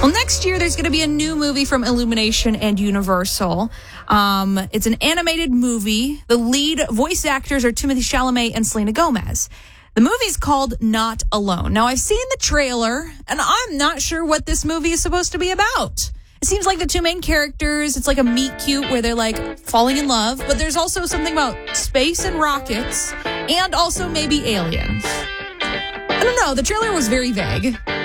Well, next year, there's going to be a new movie from Illumination and Universal. It's an animated movie. The lead voice actors are Timothée Chalamet and Selena Gomez. The movie's called Not Alone. Now, I've seen the trailer, and I'm not sure what this movie is supposed to be about. It seems like the two main characters, it's like a meet-cute where they're like falling in love, but there's also something about space and rockets, and also maybe aliens. I don't know. The trailer was very vague.